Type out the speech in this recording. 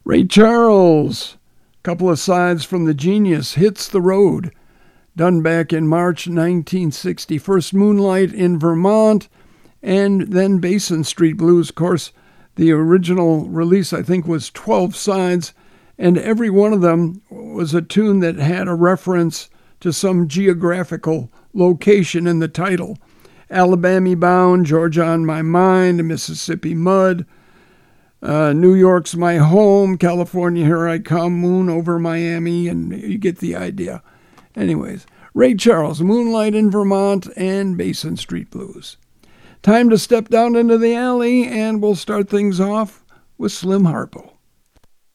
Ray Charles, couple of sides from the Genius, Hits the Road, done back in March 1960. First Moonlight in Vermont, and then Basin Street Blues. Of course, the original release, I think, was 12 sides, and every one of them was a tune that had a reference to some geographical location in the title. Alabama Bound, Georgia on My Mind, Mississippi Mud, New York's My Home, California Here I Come, Moon over Miami, and you get the idea. Anyways, Ray Charles, Moonlight in Vermont, and Basin Street Blues. Time to step down into the alley, and we'll start things off with Slim Harpo.